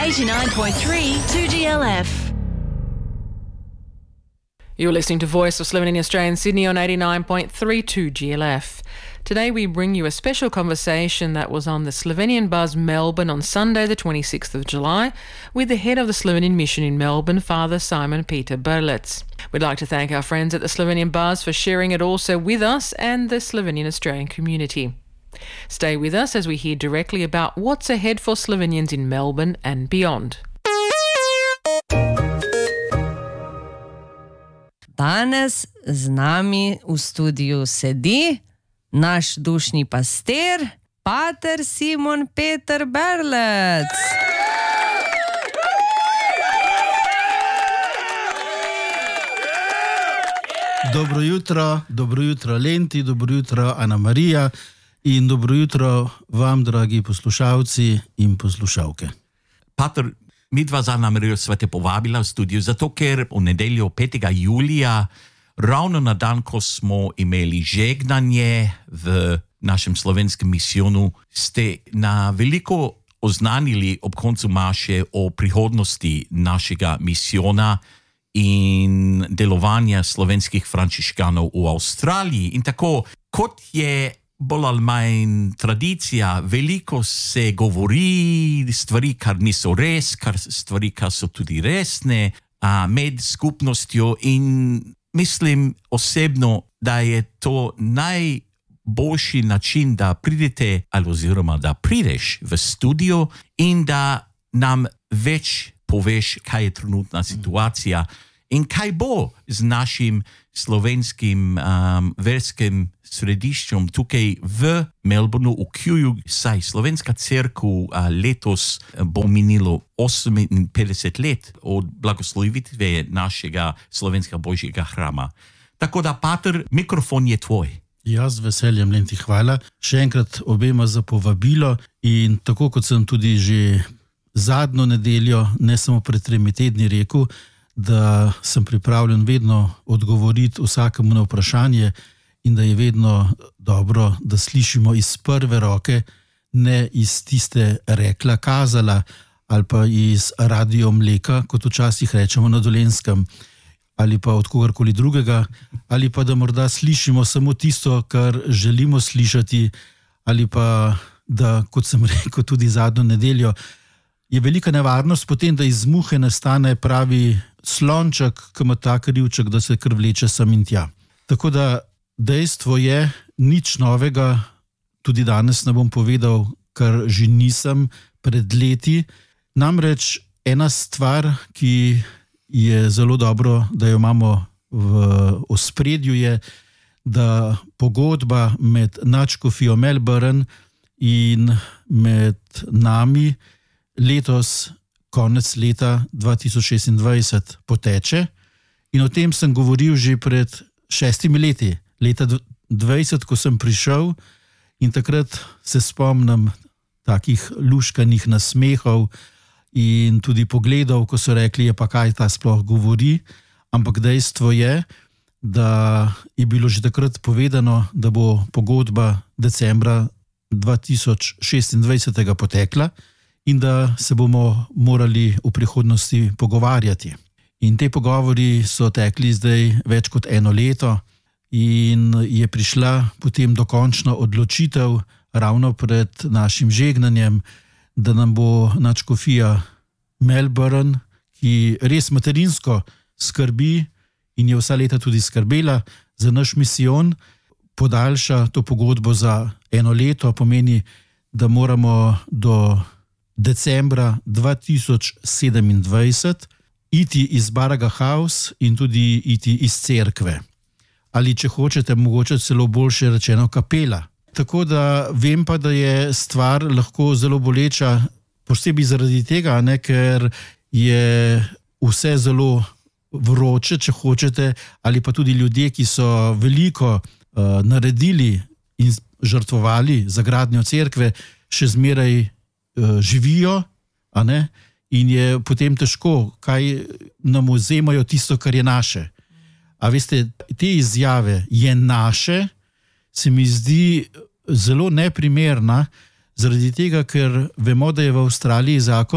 89.3 2GLF. You're listening to Voice of Slovenia Australia in Sydney on 89.3 2GLF. Today we bring you a special conversation that was on the Slovenian Buzz Melbourne on Sunday the 26th of July with the head of the Slovenian Mission in Melbourne, Father Simon Peter Berlitz. We'd like to thank our friends at the Slovenian Buzz for sharing it also with us and the Slovenian Australian community. Stay with us as we hear directly about what's ahead for Slovenians in Melbourne and beyond. Danes z nami v studiu sedi naš dušni pastir, pater Simon Peter Berlitz. Dobro jutro Lenti, dobro jutro Ana Marija in dobro jutro vam, dragi poslušalci in poslušalke. Pater, mi dva z Ana Marijo sva te povabila v studio, zato ker v nedeljo 5. julija, ravno na dan, ko smo imeli žegnanje v našem slovenskem misijonu, ste na veliko oznanili ob koncu maše o prihodnosti našega misijona in delovanja slovenskih frančiškanov v Avstraliji. In tako, kot je bolj ali manj tradicija, veliko se govori stvari, kar niso res, stvari, kar so tudi resne, med skupnostjo, in mislim osebno, da je to najboljši način, da pridete oziroma da prideš v studio in da nam več poveš, kaj je trenutna situacija in kaj bo z našim slovenskim verskim središčem tukaj v Melbourneu, v Kewu. Saj slovenska cerkev letos bo minilo 58 let od blagoslovitve našega slovenskega božjega hrama. Tako da, pater, mikrofon je tvoj. Jaz z veseljem, Lenti, hvala. Še enkrat obema za povabilo in tako kot sem tudi že zadnjo nedeljo, ne samo pred 3 tedni rekel, da sem pripravljen vedno odgovoriti vsakemu na vprašanje in da je vedno dobro, da slišimo iz prve roke, ne iz tiste rekla kazala ali pa iz radio mleka, kot včasih rečemo na Dolenjskem, ali pa od kogarkoli drugega, ali pa da morda slišimo samo tisto, kar želimo slišati, ali pa da, kot sem rekel tudi zadnjo nedeljo, je velika nevarnost potem, da iz muhe nastane pravi slonček, ki ima tak rivček, da se kar vleče sem in tja. Tako da dejstvo je, nič novega, tudi danes ne bom povedal, kar že nisem pred leti. Namreč ena stvar, ki je zelo dobro, da jo imamo v ospredju, je, da pogodba med nadškofijo Melbourne in med nami letos, konec leta 2026 poteče, in o tem sem govoril že pred 6 leti, leta 20, ko sem prišel, in takrat se spomnim takih luškanih nasmehov in tudi pogledov, ko so rekli, je pa kaj ta sploh govori, ampak dejstvo je, da je bilo že takrat povedano, da bo pogodba decembra 2026 potekla, in da se bomo morali v prihodnosti pogovarjati. In te pogovori so tekli zdaj več kot 1 leto in je prišla potem dokončna odločitev ravno pred našim žegnanjem, da nam bo nadškofija Melbourne, ki res materinsko skrbi in je vsa leta tudi skrbela za naš misijon, podaljša to pogodbo za 1 leto, pomeni, da moramo do decembra 2027 iti iz Baraga House in tudi iti iz cerkve. Ali če hočete, mogoče celo boljše rečeno kapela. Tako da vem pa, da je stvar lahko zelo boleča, posebej zaradi tega, ker je vse zelo vroče, če hočete, ali pa tudi ljudje, ki so veliko naredili in žrtvovali za gradnjo cerkve, še zmeraj živijo, in je potem težko, kaj nam vzemajo tisto, kar je naše. A veste, te izjave je naše, se mi zdi zelo neprimerna, zaradi tega, ker vemo, da je v Avstraliji zakon,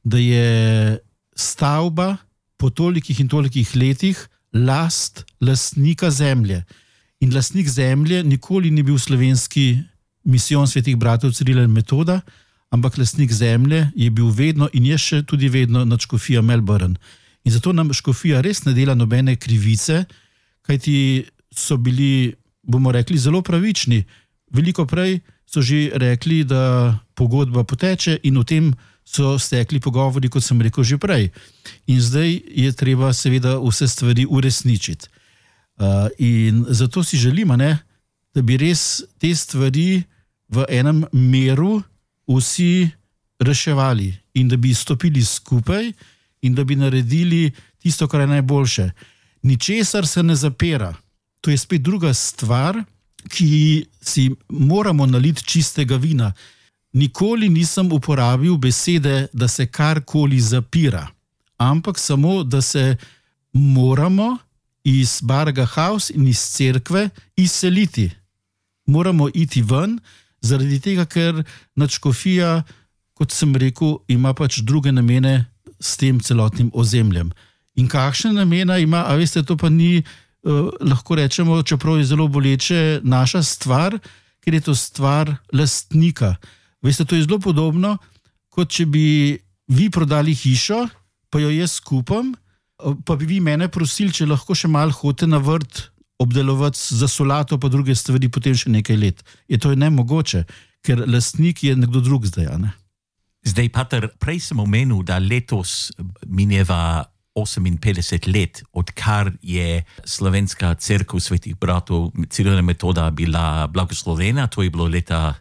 da je stavba po tolikih in tolikih letih lastnika zemlje. In lastnik zemlje nikoli ni bil slovenski misijon svetih bratov Cirila in Metoda, ampak lastnik zemlje je bil vedno in je še tudi vedno nadškofija Melbourne. In zato nam škofija res ne dela nobene krivice, kajti so bili, bomo rekli, zelo pravični. Veliko prej so že rekli, da pogodba poteče in o tem so stekli pogovori, kot sem rekel že prej. In zdaj je treba seveda vse stvari uresničiti. In zato si želimo, da bi res te stvari v enem meru vsi reševali in da bi stopili skupaj in da bi naredili tisto, kar je najboljše. Ničesar se ne zapira. To je spet druga stvar, ki si moramo naliti čistega vina. Nikoli nisem uporabil besede, da se karkoli zapira, ampak samo, da se moramo iz Barga House in iz cerkve izseliti. Moramo iti ven, zaradi tega, ker nadškofija, kot sem rekel, ima pač druge namene s tem celotnim ozemljem. In kakšne namene ima, a veste, to pa ni, lahko rečemo, čeprav je zelo boleče, naša stvar, ker je to stvar lastnika. Veste, to je zelo podobno, kot če bi vi prodali hišo, pa jo jaz kupam, pa bi vi mene prosili, če lahko še malo hodite na vrt obdelovati za solato, pa druge stvari potem še nekaj let. To je nemogoče, ker lastnik je nekdo drug zdaj, ne? Zdaj, pater, prej sem omenil, da letos mineva 58 let, odkar je Slovenska cerkev svetih bratov Cirila in Metoda bila blagoslovena, to je bilo leta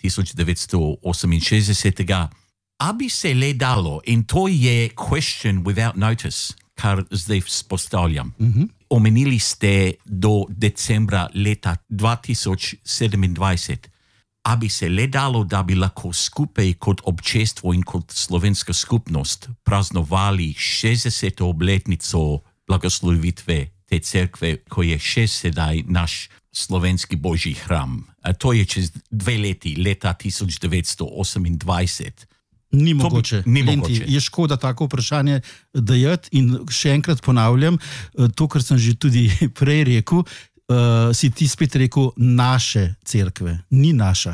1968. A bi se le dalo, in to je question without notice, kar zdaj vzpostavljam. Omenili ste do decembra leta 2027. A bi se le dalo, da bi lahko skupaj kot občestvo in kot slovenska skupnost praznovali 60. obletnico blagoslovitve te cerkve, ko je še sedaj naš slovenski božji hram. To je čez 2 leti, leta 1928. Ni mogoče. Je škoda tako vprašanje dajati in še enkrat ponavljam, to, kar sem že tudi prej rekel, si ti spet rekel naše cerkve. Ni naša.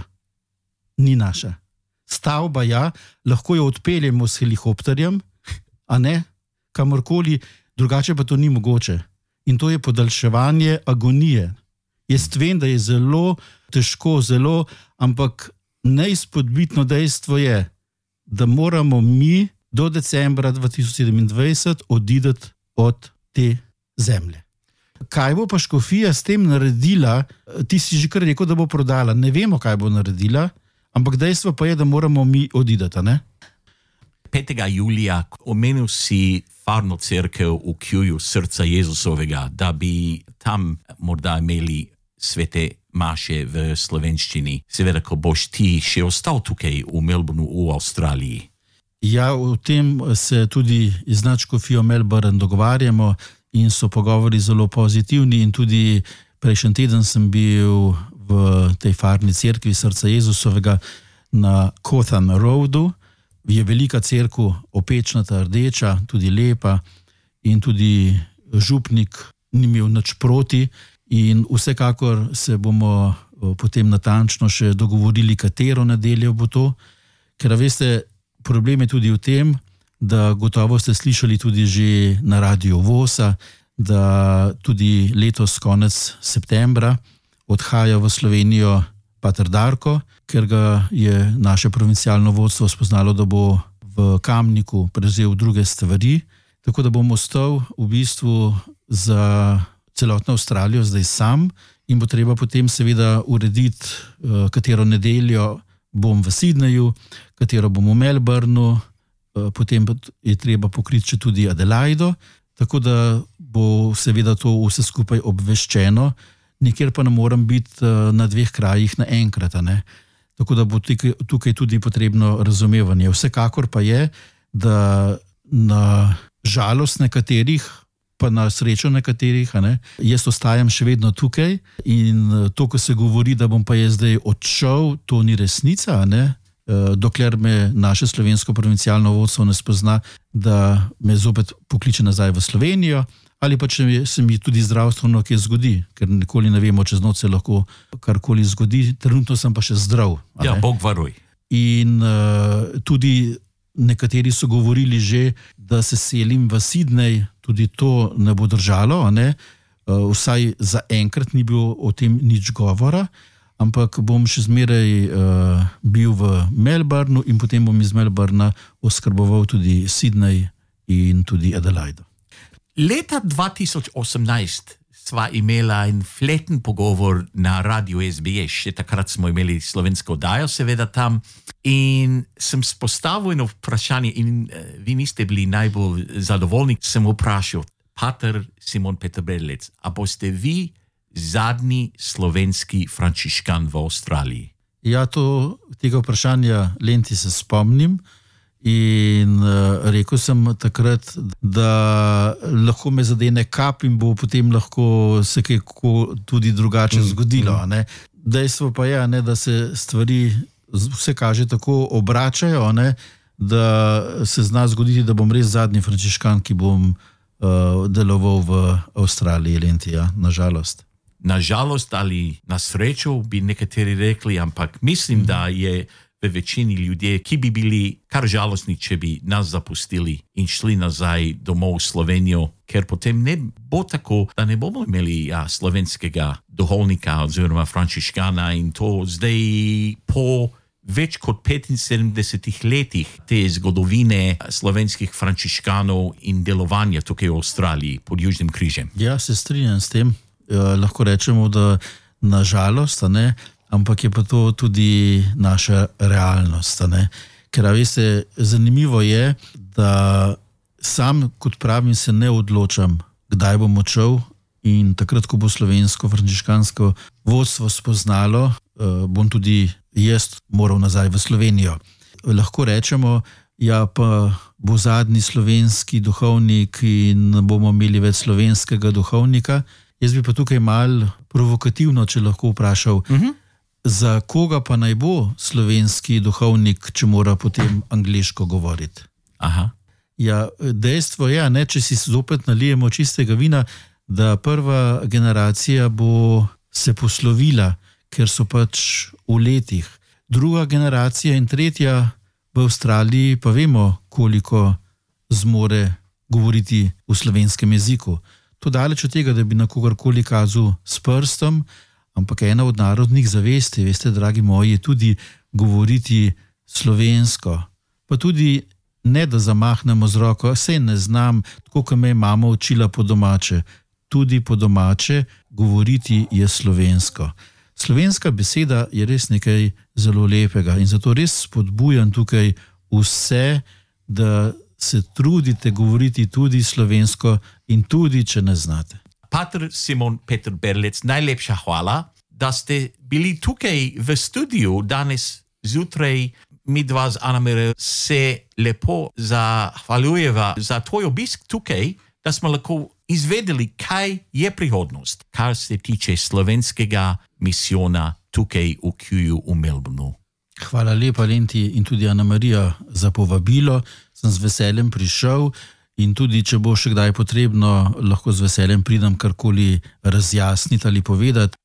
Stavba lahko jo odpeljemo s helikopterjem, a ne, kamorkoli, drugače pa to ni mogoče. In to je podaljševanje agonije. Jaz vem, da je zelo težko, ampak neizpodbitno dejstvo je, da moramo mi do decembra 2027 odideti od te zemlje. Kaj bo pa škofija s tem naredila? Ti si že kar rekel, da bo prodala. Ne vemo, kaj bo naredila, ampak dejstvo pa je, da moramo mi odideti, ne? 5. julija omenil si farno cerkev v Kjuju srca Jezusovega, da bi tam morda imeli svete maše v slovenščini. Seveda, ko boš ti še ostal tukaj v Melbourneu v Avstraliji. Ja, o tem se tudi z nadškofijo Melbourne dogovarjamo in so pogovori zelo pozitivni in tudi prejšnji teden sem bil v tej farni cerkvi srca Jezusovega na Cawthon Roadu. Je velika cerkev, opečnata, rdeča, tudi lepa in tudi župnik ni imel nič proti in vsekakor se bomo potem natančno še dogovorili, katero nedeljo bo to, ker veste, problem je tudi v tem, da gotovo ste slišali tudi že na radiu Vosa, da tudi letos konec septembra odhaja v Slovenijo pater Darko, ker ga je naše provincialno vodstvo spoznalo, da bo v Kamniku prevzel druge stvari, tako da bom ostal v bistvu za celotno Avstralijo zdaj sam in bo treba potem seveda urediti, katero nedeljo bom v Sydneyju, katero bom v Melbourneu, potem je treba pokriti še tudi Adelaido, tako da bo seveda to vse skupaj obveščeno, nikjer pa ne moram biti na 2 krajih naenkrat, ne? Tako da bo tukaj tudi potrebno razumevanje. Vsekakor pa je, da na žalost nekaterih, pa na srečo nekaterih, ne, jaz ostajam še vedno tukaj in to, ko se govori, da bom pa jaz zdaj odšel, to ni resnica, ne? dokler me naše slovensko provincialno vodstvo ne spozna, da me zopet pokliče nazaj v Slovenijo, ali pa če se mi tudi zdravstveno kaj zgodi, ker nikoli ne vemo, čez noč se lahko karkoli zgodi, trenutno sem pa še zdrav. Ja, Bog varuj. In tudi nekateri so govorili že, da se selim v Sydney, tudi to ne bo držalo, ne? Vsaj za enkrat ni bilo o tem nič govora, ampak bom še zmeraj bil v Melbourneu in potem bom iz Melbourna oskrboval tudi Sydney in tudi Adelaide. Leta 2018 sva imela en fleten pogovor na radiju SBS, še takrat smo imeli slovensko oddajo, seveda tam, in sem spostavil eno vprašanje in vi niste bili najbolj zadovoljni, sem vprašal, pater Simon Peter Berlec, a boste vi zadnji slovenski frančiškan v Avstraliji? Ja, tega vprašanja, Lenti, se spomnim in rekel sem takrat, da lahko me zadene kap in bo potem lahko se kaj tudi drugače zgodilo. Ne? Dejstvo pa je, ne, da se stvari vse kaže tako obračajo, ne, da se zna zgoditi, da bom res zadnji frančiškan, ki bom deloval v Avstraliji, Lenti, ja, nažalost. Nažalost ali na srečo bi nekateri rekli, ampak mislim, da je v večini ljudje, ki bi bili kar žalostni, če bi nas zapustili in šli nazaj domov v Slovenijo, ker potem ne bo tako, da ne bomo imeli slovenskega duhovnika oziroma frančiškana in to zdaj po več kot 75 letih te zgodovine slovenskih frančiškanov in delovanja tukaj v Avstraliji pod Južnim križem. Ja, se strinjam s tem. Lahko rečemo, da nažalost, ne, ampak je pa to tudi naša realnost. Ne. Ker veste, zanimivo je, da sam, kot pravim, se ne odločam, kdaj bom odšel in takrat, ko bo slovensko frančiškansko vodstvo spoznalo, bom tudi jaz moral nazaj v Slovenijo. Lahko rečemo, ja, pa bo zadnji slovenski duhovnik in bomo imeli več slovenskega duhovnika. Jaz bi pa tukaj mal provokativno, če lahko vprašal, za koga pa naj bo slovenski duhovnik, če mora potem angleško govoriti? Aha. Ja, dejstvo je, ne, če si zopet nalijemo čistega vina, da prva generacija bo se poslovila, ker so pač v letih. Druga generacija in tretja v Avstraliji pa vemo, koliko zmore govoriti v slovenskem jeziku. To daleč od tega, da bi na kogarkoli kazal s prstom, ampak ena od narodnih zavesti, veste, dragi moji, je tudi govoriti slovensko. Pa tudi ne, da zamahnemo z roko, saj ne znam, tako kot me je mama učila po domače. Tudi po domače govoriti je slovensko. Slovenska beseda je res nekaj zelo lepega in zato res spodbujam tukaj vse, da se trudite govoriti tudi slovensko in tudi, če ne znate. Pater Simon Peter Berlec, najlepša hvala, da ste bili tukaj v studiu danes zjutraj. Mi dva z Anamere se lepo zahvaljujeva za tvoj obisk tukaj, da smo lahko izvedeli, kaj je prihodnost, kar se tiče slovenskega misijona tukaj v Kewu v Melbourneu. Hvala lepa, Lenti, in tudi Ana Marija za povabilo. Sem z veseljem prišel in tudi, če bo še kdaj potrebno, lahko z veseljem pridem karkoli razjasniti ali povedati.